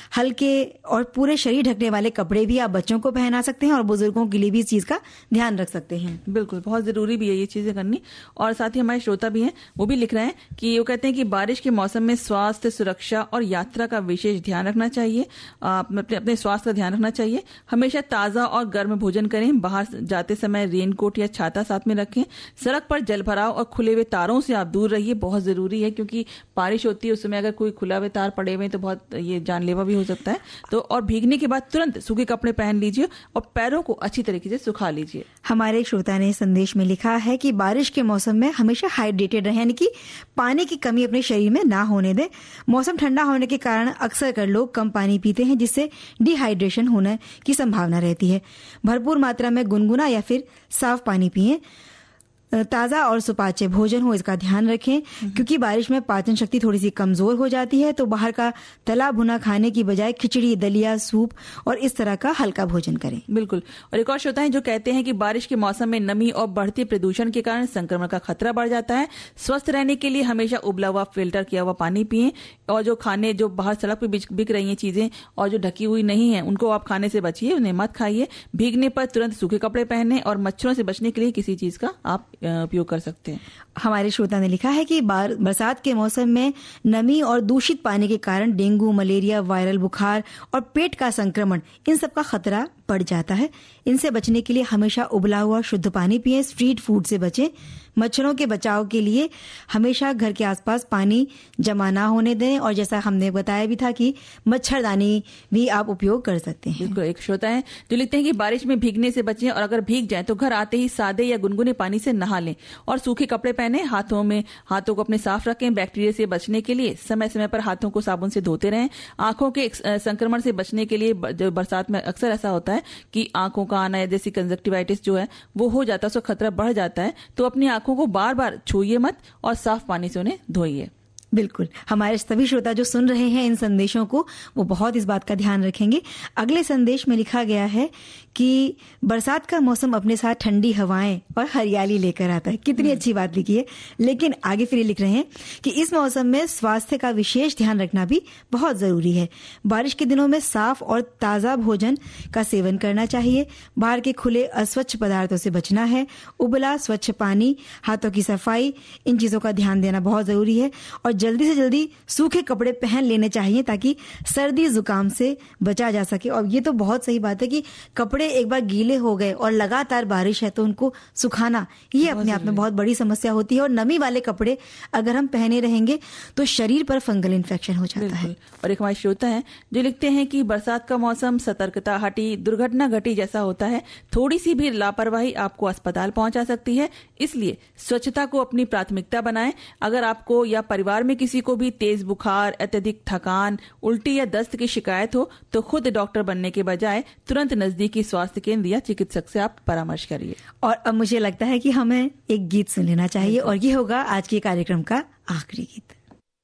हल्के और पूरे शरीर ढकने वाले कपड़े भी आप बच्चों को पहना सकते हैं और बुजुर्गों के लिए भी इस चीज का ध्यान रख सकते हैं। बिल्कुल, बहुत जरूरी भी है ये चीजें करनी। और साथ ही हमारे श्रोता भी हैं, वो भी लिख रहे हैं कि वो कहते हैं कि बारिश के मौसम में स्वास्थ्य, सुरक्षा और यात्रा का विशेष ध्यान रखना चाहिए। अपने स्वास्थ्य का ध्यान रखना चाहिए। हमेशा ताजा और गर्म भोजन करें। बाहर जाते समय रेनकोट या छाता साथ में रखें। सड़क पर जलभराव और खुले हुए तारों से आप दूर रहिए, बहुत जरूरी है, क्योंकि बारिश होती है उस समय अगर कोई खुला हुए तार पड़े हुए तो बहुत ये जानलेवा भी हो सकता है। तो और भीगने के बाद तुरंत सूखे कपड़े पहन लीजिए और पैरों को अच्छी तरीके से सुखा लीजिए। हमारे श्रोता ने संदेश में लिखा है कि बारिश के मौसम में हमेशा हाइड्रेटेड रहें, यानी कि पानी की कमी अपने शरीर में ना होने दें। मौसम ठंडा होने के कारण अक्सर कर लोग कम पानी पीते हैं, जिससे डिहाइड्रेशन होने की संभावना रहती है। भरपूर मात्रा में गुनगुना या फिर साफ पानी पिएं। ताज़ा और सुपाच्य भोजन हो, इसका ध्यान रखें, क्योंकि बारिश में पाचन शक्ति थोड़ी सी कमजोर हो जाती है। तो बाहर का तला भुना खाने की बजाय खिचड़ी, दलिया, सूप और इस तरह का हल्का भोजन करें। बिल्कुल। और एक और श्रोता है जो कहते हैं कि बारिश के मौसम में नमी और बढ़ते प्रदूषण के कारण संक्रमण का खतरा बढ़ जाता है। स्वस्थ रहने के लिए हमेशा उबला हुआ, फिल्टर किया हुआ पानी पिएं। और जो खाने जो बाहर सड़क पर बिक रही हैं चीजें और जो ढकी हुई नहीं है, उनको आप खाने से बचिए, उन्हें मत खाइए। भीगने पर तुरंत सूखे कपड़े पहने और मच्छरों से बचने के लिए किसी चीज का आप उपयोग कर सकते हैं। हमारे श्रोता ने लिखा है कि बरसात के मौसम में नमी और दूषित पानी के कारण डेंगू, मलेरिया, वायरल बुखार और पेट का संक्रमण, इन सब का खतरा बढ़ जाता है। इनसे बचने के लिए हमेशा उबला हुआ शुद्ध पानी पिएं। स्ट्रीट फूड से बचें। मच्छरों के बचाव के लिए हमेशा घर के आसपास पानी जमा ना होने दें। और जैसा हमने बताया भी था कि मच्छरदानी भी आप उपयोग कर सकते हैं। बिल्कुल। एक श्रोता है जो लिखते हैं कि बारिश में भीगने से बचें और अगर भीग जाए तो घर आते ही सादे या गुनगुने पानी से नहा लें और सूखे कपड़े पहने। हाथों को अपने साफ रखें। बैक्टीरिया से बचने के लिए समय समय पर हाथों को साबुन से धोते रहें। आंखों के संक्रमण से बचने के लिए बरसात में अक्सर ऐसा होता है कि आंखों का आना या जैसी कंजक्टिवाइटिस जो है वो हो जाता है, उसका खतरा बढ़ जाता है। तो अपनी आंखों को बार बार छूइए मत और साफ पानी से उन्हें धोइए। बिल्कुल। हमारे सभी श्रोता जो सुन रहे हैं इन संदेशों को, वो बहुत इस बात का ध्यान रखेंगे। अगले संदेश में लिखा गया है कि बरसात का मौसम अपने साथ ठंडी हवाएं और हरियाली लेकर आता है। कितनी अच्छी बात लिखी है। लेकिन आगे फिर लिख रहे हैं कि इस मौसम में स्वास्थ्य का विशेष ध्यान रखना भी बहुत जरूरी है। बारिश के दिनों में साफ और ताजा भोजन का सेवन करना चाहिए। बाहर के खुले अस्वच्छ पदार्थों से बचना है। उबला स्वच्छ पानी, हाथों की सफाई, इन चीजों का ध्यान देना बहुत जरूरी है। और जल्दी से जल्दी सूखे कपड़े पहन लेने चाहिए ताकि सर्दी जुकाम से बचा जा सके। और ये तो बहुत सही बात है कि कपड़े एक बार गीले हो गए और लगातार बारिश है तो उनको सुखाना, ये अपने आप में बहुत बड़ी समस्या होती है। और नमी वाले कपड़े अगर हम पहने रहेंगे तो शरीर पर फंगल इन्फेक्शन हो जाता है। और एक हमारे श्रोता है जो लिखते हैं कि बरसात का मौसम सतर्कता हटी, दुर्घटना घटी जैसा होता है। थोड़ी सी भी लापरवाही आपको अस्पताल पहुंचा सकती है। इसलिए स्वच्छता को अपनी प्राथमिकता बनाएं। अगर आपको या परिवार में किसी को भी तेज बुखार, अत्यधिक थकान, उल्टी या दस्त की शिकायत हो तो खुद डॉक्टर बनने के बजाय तुरंत नजदीकी स्वास्थ्य केंद्र या चिकित्सक से आप परामर्श करिए। और अब मुझे लगता है कि हमें एक गीत सुन लेना चाहिए और ये होगा आज के कार्यक्रम का आखिरी गीत।